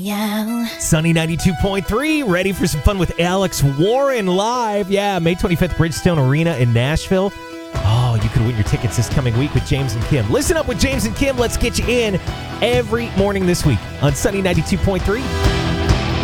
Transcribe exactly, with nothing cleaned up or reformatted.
Yeah. Sunny ninety-two point three, ready for some fun with Alex Warren live. Yeah, May twenty-fifth, Bridgestone Arena in Nashville. Oh, you could win your tickets this coming week with James and Kim. Listen up with James and Kim. Let's get you in every morning this week on Sunny ninety-two point three.